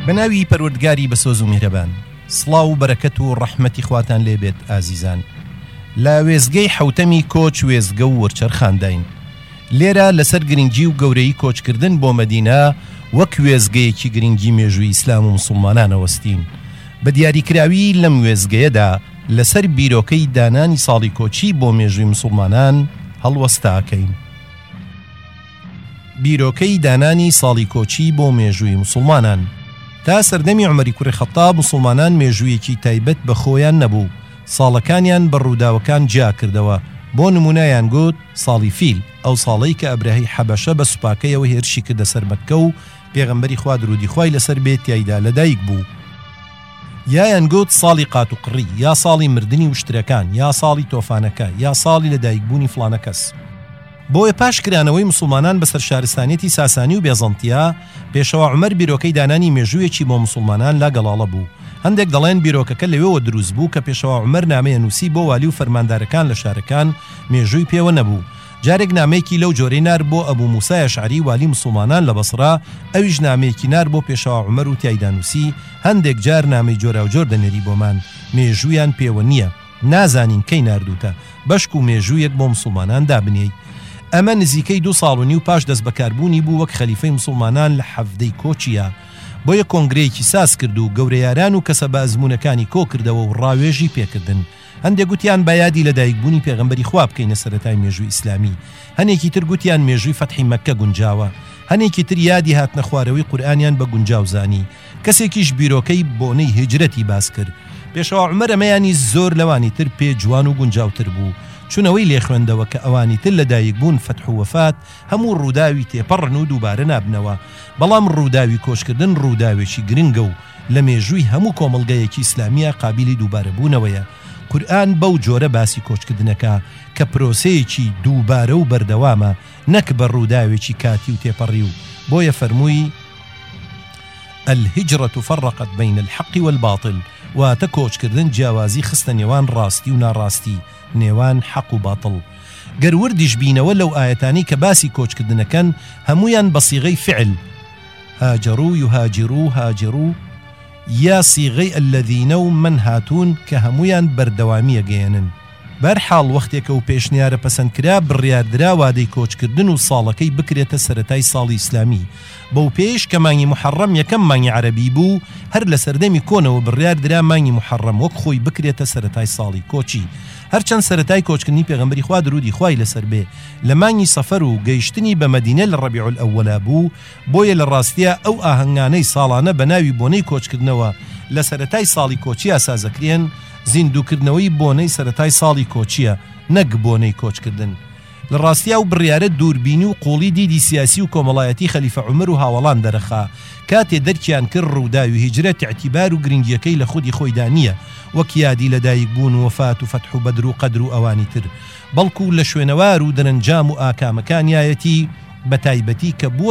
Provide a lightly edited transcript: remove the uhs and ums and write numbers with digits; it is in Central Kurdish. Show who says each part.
Speaker 1: بەناوی پەروەردگاری بەسۆز و میهرەبان. سڵاو و بەرەکەت و ڕەحمەتی خواتان لێبێت ئازیزان. لە وێزگەی حوتەمی کۆچ وێزگە و وەرچەرخانداین. لێرە لەسەر گرنگی و گەورەی کۆچکردن بۆ مەدینە وەک وێزگەیەکی گرنگی مێژووی ئیسلام و مسلمانانەوەستین. بە دیاریکراوی لەم وێزگەیەدا لەسەر بیرۆکەی دانانی ساڵی کۆچی بۆ مێژووی مسلمانان هەڵوەستاکەین. بیرۆکەی دانانی ساڵی کۆچی بۆ مێژووی مسلمانان. تا سەردەمی عومەری کوڕی خەتاب مسلمانان مێژوویەکی تایبەت بە خۆیان نەبوو، ساڵەکانیان بە ڕووداوەکان جیا کردەوە. بۆ نمونایان گوت ساڵی فیل، ئەو ساڵەی کە ئەبرەهی حەبەشە بە سوپاکەیەوە هێرشی کردە سەر مەککە و پێغەمبەری خوا درودی خوای لەسەر بێت تیایدا لەدایک بوو. یایان گوت ساڵی قات و قڕی، یا ساڵی مردنی وشترەکان، یا ساڵی تۆفانەکە، یا ساڵی لەدایکبوونی فڵانە کەس. بۆیە پاش کرانەوەی مسلمانان بەسەر شارستانیەتی ساسانی و بێزەنتیا، پێشەوە عومەر بیرۆکەی دانانی مێژوویەکی بۆ مسلمانان لا گەڵاڵە بوو. هەندێک دەڵێن بیرۆکەکە لەوێەوە دروست بوو کە پێشەوە عومەر نامەیە نووسی بۆ والی و فەرماندارەکان لە شارەکان مێژووی پێوە نەبوو. جارێک نامەیەکی لەو جۆرەی نار بۆ ئەبوو موسای ئەشعەری والی مسلمانان لە بەسڕا، ئەویش نامەیەکی نار بۆ پێشەوە عومەر و تیایدا نووسی. هەندێک جار نامەی جۆرا و جۆر دەنێری بۆمان، مێژوویان پێوە نییە، نازانین کەی ناردووتە، بەشک و مێژوویەک بۆ مسلمانان دابنێی. ئەمە نزیکەی 2 ساڵ و نیو پاش دەست بەکاربوونی بوو وەک خەلیفەی مسلمانان لە حەفدەی کۆچیە. بۆیە کۆنگرەیەکی ساز کرد و گەورەیاران و کەسە بە ئەزمونەکانی کۆ کردەوە و ڕاوێژی پێکردن. هەندێک گوتیان بایادی لەدایکبوونی پێغەمبەری خوا بکەینە سەرەتای مێژووی ئیسلامی، هەنێکی تر گوتیان مێژووی فەتحی مەککە گونجاوە، هەنێکی تر یادی هاتنە خوارەوەی قورئانیان بە گونجاو زانی. کەسێکیش بیرۆکەی بۆنەی هجرەتی باس کرد. پێشەوە عومەر ئەمەیانی زۆر لەوانی تر پێ جوان و گونجاوتر بوو، چونەوەی لێ خوێندەوە کە ئەوانی تر لەدایک بوون فەتح و وەفات هەموو ڕووداوی تێپەڕن و دووبارە نابنەوە. بەڵام ڕووداوی کۆچکردن ڕووداوێکی گرنگە و لە مێژووی هەموو کۆمەڵگەیەکی ئیسلامیە قابلی دووبارە بوونەوەیە. قورئان بەو جۆرە باسی کۆچکردنەکە کە پرۆسەیەکی دووبارە و بەردەوامە، نەک بە ڕووداوێکی کاتی و تێپەڕی. و بۆیە فەرمووی الهجرة فرقت بين الحق والباطل، واتە کۆچکردن جیاوازی خستە نێوان ڕاستی و ناڕاستی، نێوان حەق و باتڵ. گەر وردیش بینەوە لەو ئاەتانی کە باسی کۆچکردنەکەن هەمویان بە سیغەی فعل، هاجروا يهاجروا هاجروا، یا سیغەی الذینە و من هاتوون کە هەمویان بەردەوامیە گەێنن. بەرحاڵ وەختێکە و پێشنیارە پەسەندکرا بڕیاردرا وادەی کۆچکردن و ساڵەکەی بکرێتە سەرەتای ساڵی ئیسلامی. بەو پێش کە مانگی محەڕەم یەکەم مانگی عەرەبی بوو، هەر لە سەردەمی کۆنەوە بڕیاردرا مانگی محەڕەم وەک خۆی بکرێتە سەرەتای ساڵی کۆچی. هەرچەند سەرەتای کۆچکردنی پێغەمبەری خوا درودی خوای لەسەر بێ لە مانگی سەفەر و گەیشتنی بە مەدینە لە ڕەبیع الئەوەلا بوو، بۆیە لە ڕاستیە ئەو ئاهەنگانەی ساڵانە بە ناوی بۆنەی کۆچکردنەوە لە سەرەتای ساڵی کۆچی ئاسازەکرێن، زیندووکردنەوەی بۆنەی سەرەتای ساڵی کۆچیە، نەک بۆنەی کۆچکردن. لە ڕاستیا و بڕیارە دووربینی و قوڵی دیدی سیاسی و کۆمەڵایەتی خەلیفە عومەر و هاوڵان دەرەخا، کاتێ دەرکیان کرد ڕووداوی هیجرەت اعتیبار و گرنگیەکەی لە خودی خۆیدا نییە، وەک یادی لەدایک بوون و وەفات و فەتح و بەدر و قەدر و ئەوانی تر، بەڵکو لە شوێنەوار و دەرەنجام و ئاکامەکانیایەتی بە تایبەتی کە بووە